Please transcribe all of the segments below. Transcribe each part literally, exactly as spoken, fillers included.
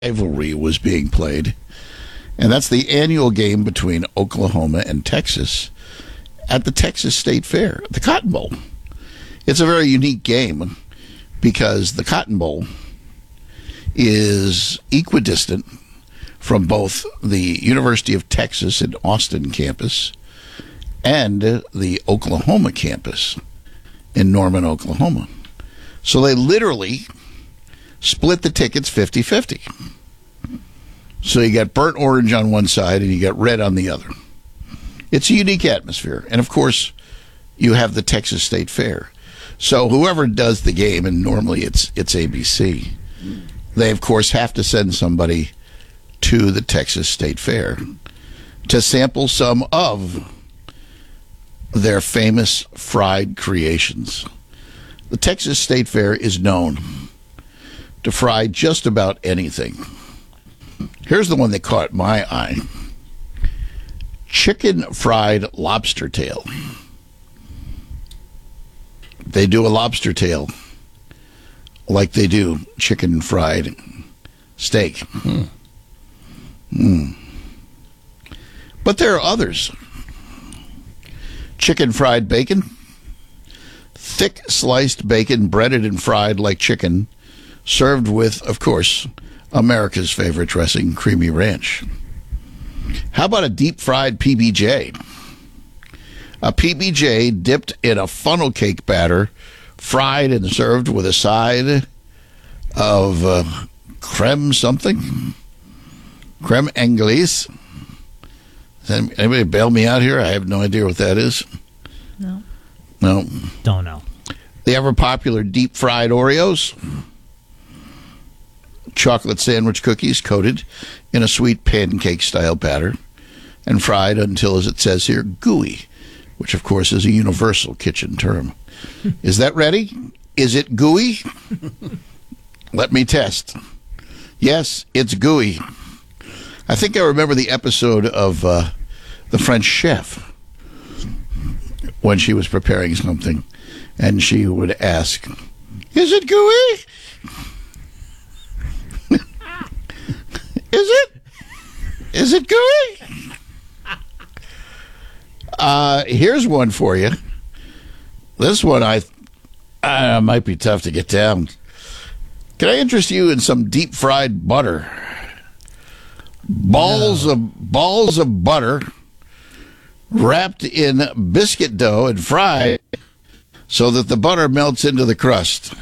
rivalry was being played, and that's the annual game between Oklahoma and Texas at the Texas State Fair, the Cotton Bowl. It's a very unique game because the Cotton Bowl is equidistant from both the University of Texas in Austin campus and the Oklahoma campus in Norman, Oklahoma. So they literally split the tickets fifty-fifty. So you got burnt orange on one side and you got red on the other. It's a unique atmosphere. And, of course, you have the Texas State Fair. So whoever does the game, and normally it's it's A B C, they, of course, have to send somebody to the Texas State Fair to sample some of their famous fried creations. The Texas State Fair is known to fry just about anything. Here's the one that caught my eye. Chicken fried lobster tail. They do a lobster tail like they do chicken fried steak. Hmm. Mm. But there are others. Chicken fried bacon. Thick sliced bacon breaded and fried like chicken, served with, of course, America's favorite dressing, creamy ranch. How about a deep-fried P B J? A P B J dipped in a funnel cake batter, fried and served with a side of uh, creme something? Creme anglaise? Anybody bail me out here? I have no idea what that is. No. No. Don't know. The ever-popular deep-fried Oreos. Chocolate sandwich cookies coated in a sweet pancake-style batter and fried until, as it says here, gooey, which, of course, is a universal kitchen term. Is that ready? Is it gooey? Let me test. Yes, it's gooey. I think I remember the episode of uh, The French Chef when she was preparing something, and she would ask, "Is it gooey? Is it? Is it gooey?" Uh, here's one for you. This one I uh, might be tough to get down. Can I interest you in some deep fried butter? Balls No. of balls of butter wrapped in biscuit dough and fried so that the butter melts into the crust.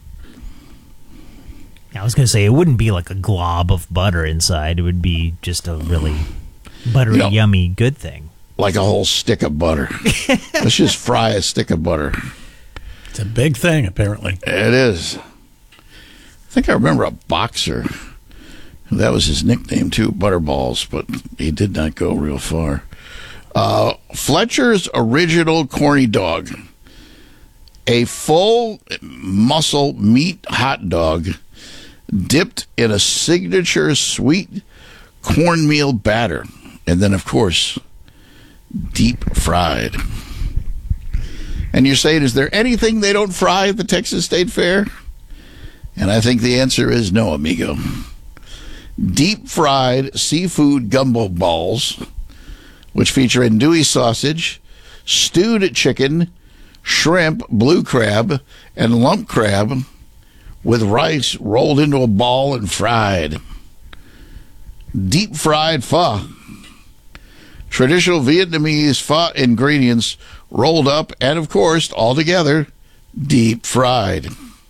I was going to say, it wouldn't be like a glob of butter inside. It would be just a really buttery, You know, yummy, good thing. Like a whole stick of butter. Let's just fry a stick of butter. It's a big thing, apparently. It is. I think I remember a boxer. That was his nickname, too, Butterballs, but he did not go real far. Uh, Fletcher's Original Corny Dog. A full muscle meat hot dog dipped in a signature sweet cornmeal batter. And then, of course, deep fried. And you're saying, is there anything they don't fry at the Texas State Fair? And I think the answer is no, amigo. Deep fried seafood gumbo balls, which feature andouille sausage, stewed chicken, shrimp, blue crab, and lump crab with rice rolled into a ball and fried. Deep fried pho. Traditional Vietnamese pho ingredients rolled up and, of course, all together, deep fried.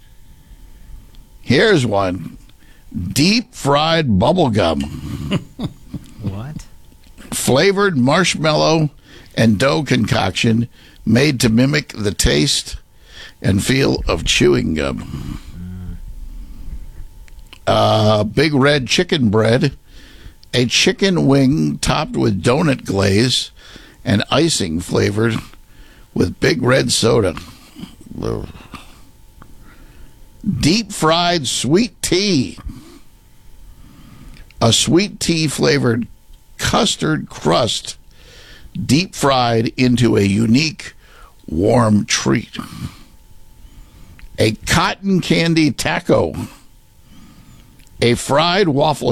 Here's one. Deep fried bubble gum. What? Flavored marshmallow and dough concoction made to mimic the taste and feel of chewing gum. Uh, big red chicken bread. A chicken wing topped with donut glaze and icing flavored with big red soda. Deep fried sweet tea. A sweet tea flavored custard crust deep fried into a unique warm treat. A cotton candy taco. A fried waffle